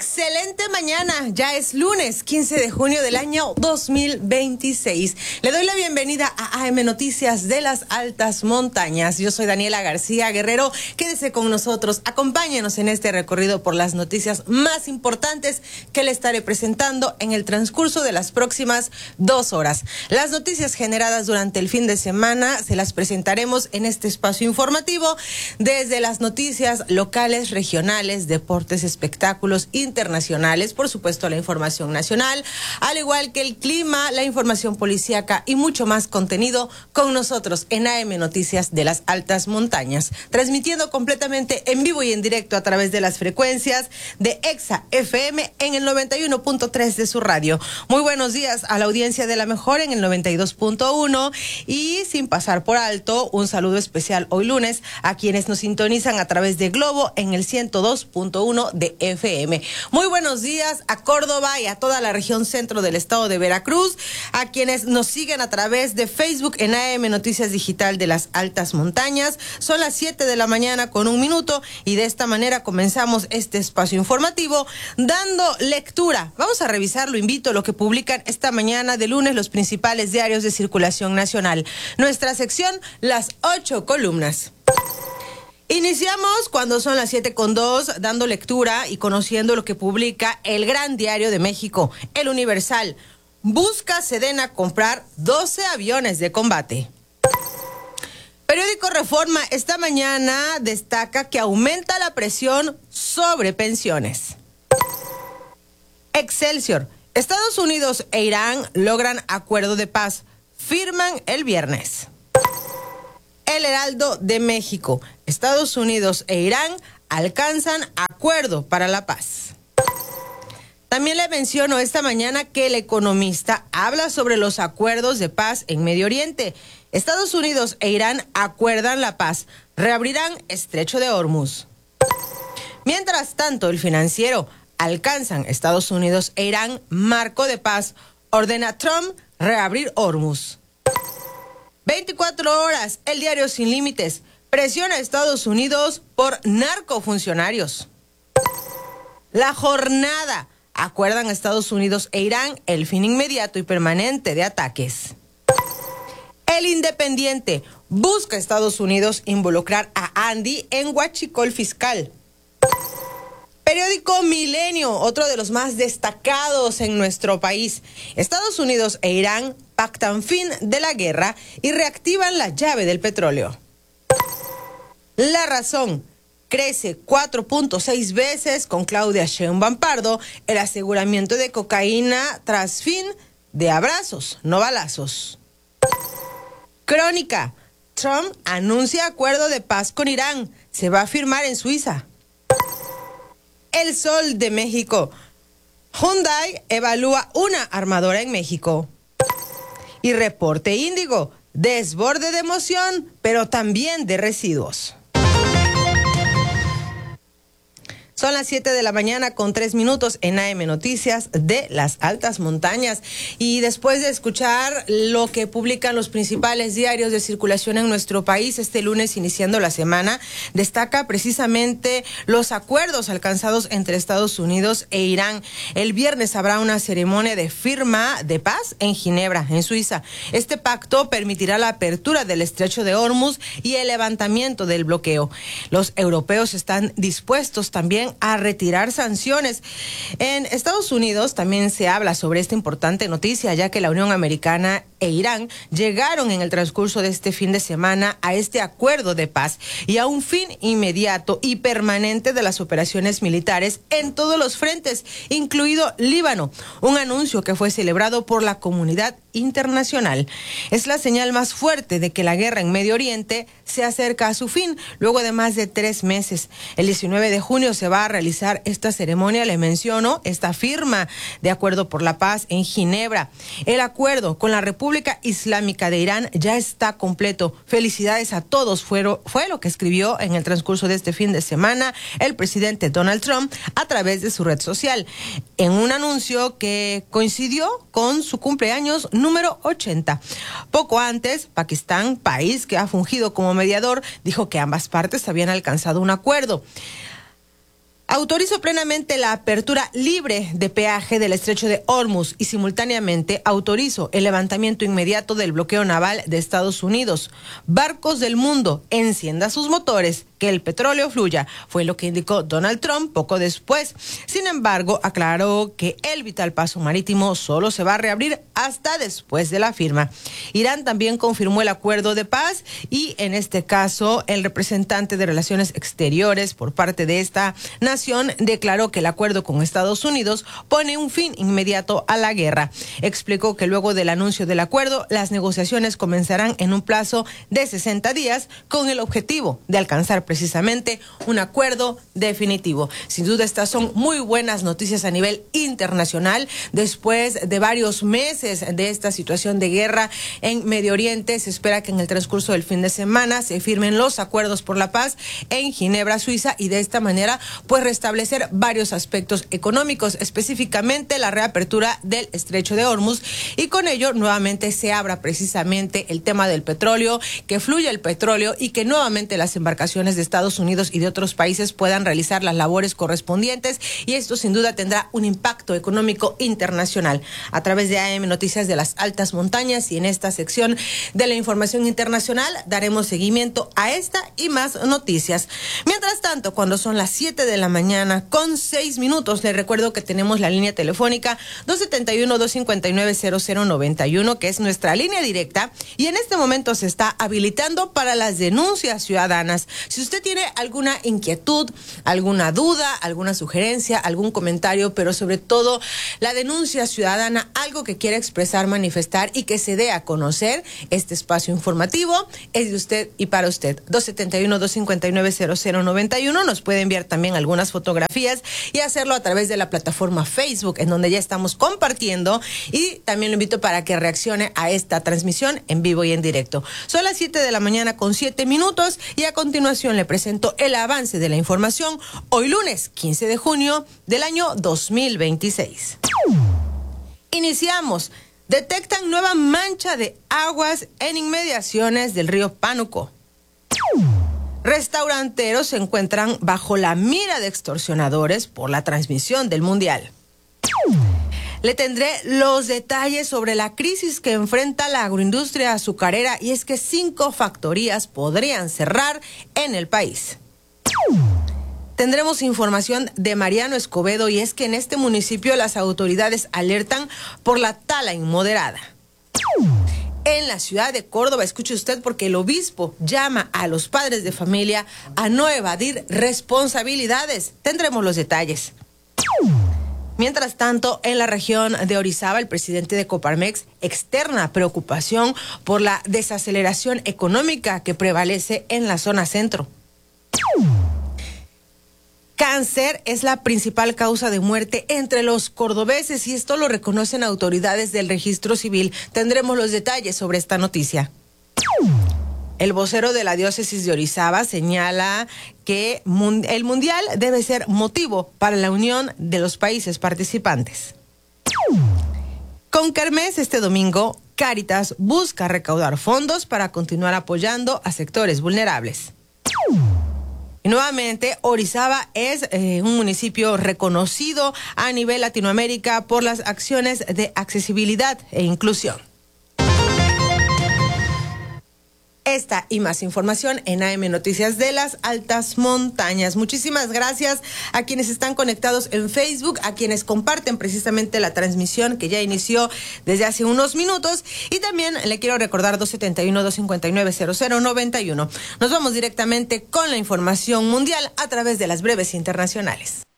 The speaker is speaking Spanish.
Excelente mañana, ya es lunes 15 de junio del año 2026. Le doy la bienvenida a AM Noticias de las Altas Montañas. Yo soy Daniela García Guerrero, quédese con nosotros, acompáñenos en este recorrido por las noticias más importantes que le estaré presentando en el transcurso de las próximas 2 horas. Las noticias generadas durante el fin de semana se las presentaremos en este espacio informativo, desde las noticias locales, regionales, deportes, espectáculos internacionales, por supuesto la información nacional, al igual que el clima, la información policíaca y mucho más contenido con nosotros en AM Noticias de las Altas Montañas, transmitiendo completamente en vivo y en directo a través de las frecuencias de Exa FM en el 91.3 de su radio. Muy buenos días a la audiencia de La Mejor en el 92.1 y sin pasar por alto, un saludo especial hoy lunes a quienes nos sintonizan a través de Globo en el 102.1 de FM. Muy buenos días a Córdoba y a toda la región centro del estado de Veracruz, a quienes nos siguen a través de Facebook en AM Noticias Digital de las Altas Montañas. Son las 7 de la mañana con 1 minuto y de esta manera comenzamos este espacio informativo dando lectura. Vamos a revisar, lo invito, lo que publican esta mañana de lunes los principales diarios de circulación nacional. Nuestra sección, las 8 columnas. Iniciamos cuando son las 7:02 dando lectura y conociendo lo que publica el gran diario de México, El Universal. Busca Sedena comprar 12 aviones de combate. Periódico Reforma esta mañana destaca que aumenta la presión sobre pensiones. Excelsior. Estados Unidos e Irán logran acuerdo de paz. Firman el viernes. El Heraldo de México. Estados Unidos e Irán alcanzan acuerdo para la paz. También le menciono esta mañana que El Economista habla sobre los acuerdos de paz en Medio Oriente. Estados Unidos e Irán acuerdan la paz. Reabrirán Estrecho de Hormuz. Mientras tanto, El Financiero. Alcanzan Estados Unidos e Irán marco de paz. Ordena Trump reabrir Hormuz. 24 horas, el diario Sin Límites presiona a Estados Unidos por narcofuncionarios. La Jornada, acuerdan Estados Unidos e Irán el fin inmediato y permanente de ataques. El Independiente, busca Estados Unidos involucrar a Andy en huachicol fiscal. Periódico Milenio, otro de los más destacados en nuestro país. Estados Unidos e Irán pactan fin de la guerra y reactivan la llave del petróleo. La Razón. Crece 4.6 veces con Claudia Sheinbaum Pardo el aseguramiento de cocaína tras fin de abrazos, no balazos. Crónica. Trump anuncia acuerdo de paz con Irán. Se va a firmar en Suiza. El Sol de México. Hyundai evalúa una armadora en México. Y Reporte Índigo. Desborde de emoción, pero también de residuos. Son las 7 de la mañana con 3 minutos en AM Noticias de las Altas Montañas. Y después de escuchar lo que publican los principales diarios de circulación en nuestro país, este lunes iniciando la semana, destaca precisamente los acuerdos alcanzados entre Estados Unidos e Irán. El viernes habrá una ceremonia de firma de paz en Ginebra, en Suiza. Este pacto permitirá la apertura del Estrecho de Hormuz y el levantamiento del bloqueo. Los europeos están dispuestos también a retirar sanciones. En Estados Unidos también se habla sobre esta importante noticia, ya que la Unión Americana e Irán llegaron en el transcurso de este fin de semana a este acuerdo de paz y a un fin inmediato y permanente de las operaciones militares en todos los frentes, incluido Líbano, un anuncio que fue celebrado por la comunidad internacional. Es la señal más fuerte de que la guerra en Medio Oriente se acerca a su fin, luego de más de 3 meses. El 19 de junio se va a realizar esta ceremonia, le menciono, esta firma de acuerdo por la paz en Ginebra. El acuerdo con la República Islámica de Irán ya está completo. Felicidades a todos, fue lo que escribió en el transcurso de este fin de semana el presidente Donald Trump a través de su red social, en un anuncio que coincidió con su cumpleaños número 80. Poco antes, Pakistán, país que ha fungido como mediador, dijo que ambas partes habían alcanzado un acuerdo. Autorizó plenamente la apertura libre de peaje del estrecho de Hormuz y simultáneamente autorizó el levantamiento inmediato del bloqueo naval de Estados Unidos. Barcos del mundo, encienda sus motores, que el petróleo fluya, fue lo que indicó Donald Trump poco después. Sin embargo, aclaró que el vital paso marítimo solo se va a reabrir hasta después de la firma. Irán también confirmó el acuerdo de paz y en este caso el representante de Relaciones Exteriores por parte de esta nación declaró que el acuerdo con Estados Unidos pone un fin inmediato a la guerra. Explicó que luego del anuncio del acuerdo, las negociaciones comenzarán en un plazo de 60 días con el objetivo de alcanzar precisamente un acuerdo definitivo. Sin duda estas son muy buenas noticias a nivel internacional. Después de varios meses de esta situación de guerra en Medio Oriente, se espera que en el transcurso del fin de semana se firmen los acuerdos por la paz en Ginebra, Suiza, y de esta manera pues restablecer varios aspectos económicos, específicamente la reapertura del estrecho de Hormuz, y con ello nuevamente se abra precisamente el tema del petróleo, que fluya el petróleo y que nuevamente las embarcaciones de Estados Unidos y de otros países puedan realizar las labores correspondientes, y esto sin duda tendrá un impacto económico internacional. A través de AM Noticias de las Altas Montañas y en esta sección de la información internacional daremos seguimiento a esta y más noticias. Mientras tanto, cuando son las 7 de la mañana con 6 minutos, les recuerdo que tenemos la línea telefónica 271-259-0091, que es nuestra línea directa, y en este momento se está habilitando para las denuncias ciudadanas. Si usted tiene alguna inquietud, alguna duda, alguna sugerencia, algún comentario, pero sobre todo la denuncia ciudadana, algo que quiera expresar, manifestar y que se dé a conocer, este espacio informativo es de usted y para usted. 271-259-0091. Nos puede enviar también algunas fotografías y hacerlo a través de la plataforma Facebook, en donde ya estamos compartiendo, y también lo invito para que reaccione a esta transmisión en vivo y en directo. Son las 7 de la mañana con 7 minutos y a continuación le presento el avance de la información hoy lunes 15 de junio del año 2026. Iniciamos. Detectan nueva mancha de aguas en inmediaciones del río Pánuco. Restauranteros se encuentran bajo la mira de extorsionadores por la transmisión del Mundial. Le tendré los detalles sobre la crisis que enfrenta la agroindustria azucarera, y es que 5 factorías podrían cerrar en el país. Tendremos información de Mariano Escobedo, y es que en este municipio las autoridades alertan por la tala inmoderada. En la ciudad de Córdoba, escuche usted, porque el obispo llama a los padres de familia a no evadir responsabilidades. Tendremos los detalles. Mientras tanto, en la región de Orizaba, el presidente de Coparmex externa preocupación por la desaceleración económica que prevalece en la zona centro. Cáncer es la principal causa de muerte entre los cordobeses, y esto lo reconocen autoridades del registro civil. Tendremos los detalles sobre esta noticia. El vocero de la diócesis de Orizaba señala que el Mundial debe ser motivo para la unión de los países participantes. Con Kermés este domingo, Cáritas busca recaudar fondos para continuar apoyando a sectores vulnerables. Y nuevamente, Orizaba es un municipio reconocido a nivel Latinoamérica por las acciones de accesibilidad e inclusión. Esta y más información en AM Noticias de las Altas Montañas. Muchísimas gracias a quienes están conectados en Facebook, a quienes comparten precisamente la transmisión que ya inició desde hace unos minutos, y también le quiero recordar 271-259-0091. Nos vamos directamente con la información mundial a través de las breves internacionales.